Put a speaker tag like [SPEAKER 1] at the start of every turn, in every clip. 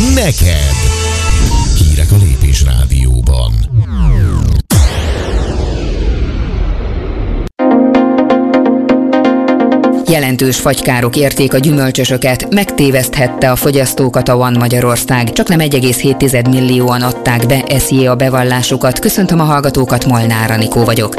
[SPEAKER 1] neked. Hírek a Lépés Rádióban.
[SPEAKER 2] Jelentős fagykárok érték a gyümölcsösöket, megtéveszthette a fogyasztókat a One Magyarország. Csaknem 1,7 millióan adták be SZIA bevallásukat. Köszöntöm a hallgatókat, Molnár Anikó vagyok.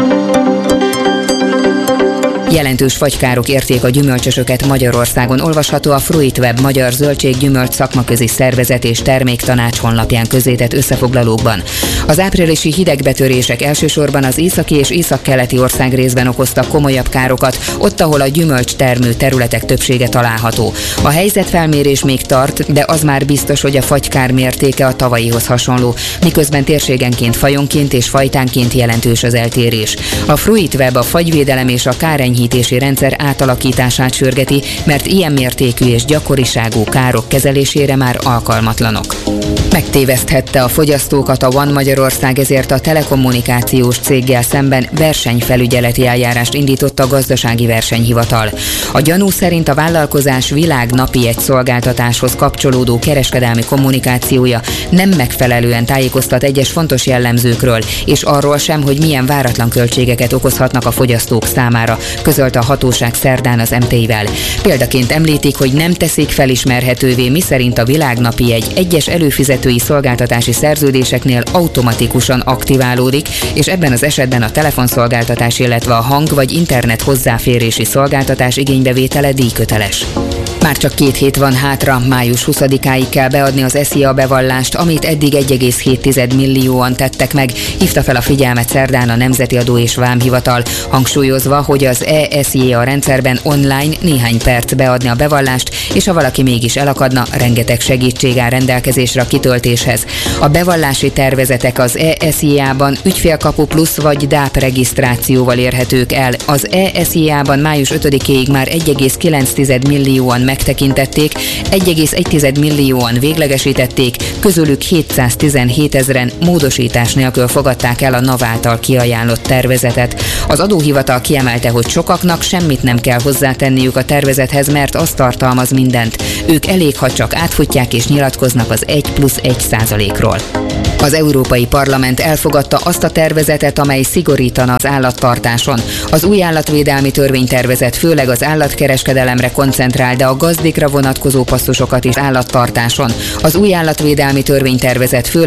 [SPEAKER 2] Jelentős fagykárok érték a gyümölcsösöket Magyarországon. Olvasható a Fruitweb magyar zöldség-gyümölcs szakmaközi szervezet és terméktanács honlapján közzétett összefoglalókban. Az áprilisi hidegbetörések elsősorban az északi és északkeleti országrészben okoztak komolyabb károkat, ott, ahol a gyümölcstermő területek többsége található. A helyzetfelmérés még tart, de az már biztos, hogy a fagykár mértéke a tavalyihoz hasonló, miközben térségenként, fajonként és fajtánként jelentős az eltérés. A Fruitweb a fagyvédelem és a kárenyhítési rendszer átalakítását sürgeti, mert ilyen mértékű és gyakoriságú károk kezelésére már alkalmatlanok. Megtéveszthette a fogyasztókat a One Magyarország, ezért a telekommunikációs céggel szemben versenyfelügyeleti eljárást indított a Gazdasági Versenyhivatal. A gyanú szerint a vállalkozás világnapi egy szolgáltatáshoz kapcsolódó kereskedelmi kommunikációja nem megfelelően tájékoztat egyes fontos jellemzőkről, és arról sem, hogy milyen váratlan költségeket okozhatnak a fogyasztók számára, közölte a hatóság szerdán az MTI-vel. Példaként említik, hogy nem teszik felismerhetővé, miszerint a világnapi egy egyes előfizetői szolgáltatási szerződéseknél automatikusan aktiválódik, és ebben az esetben a telefonszolgáltatás, illetve a hang- vagy internet hozzáférési szolgáltatás igénybevétele díjköteles. Már csak 2 hét van hátra, május 20-áig kell beadni az SZIA bevallást, amit eddig 1,7 millióan tettek meg, hívta fel a figyelmet szerdán a Nemzeti Adó és Vámhivatal, hangsúlyozva, hogy az e-SZIA rendszerben online néhány perc beadni a bevallást, és ha valaki mégis elakadna, rengeteg segítség áll rendelkezésre a kitöltéshez. A bevallási tervezetek az e-SZIA-ban ügyfélkapu plusz vagy DÁP regisztrációval érhetők el. Az e-SZIA-ban május 5-éig már 1,9 millióan megtekintették, 1,1 millióan véglegesítették, közülük 717 000-en módosítás nélkül fogadták el a NAV által kiajánlott tervezetet. Az adóhivatal kiemelte, hogy sokaknak semmit nem kell hozzátenniük a tervezethez, mert az tartalmaz mindent. Ők elég, ha csak átfutják és nyilatkoznak az 1+1%-ról. Az Európai Parlament elfogadta azt a tervezetet, amely szigorítana az állattartáson. Az új állatvédelmi törvénytervezet főleg az állatkereskedelemre koncentrál, de a gazdikra vonatkozó passzusokat is állattartáson. Az új állatvédelmi törvénytervezet főleg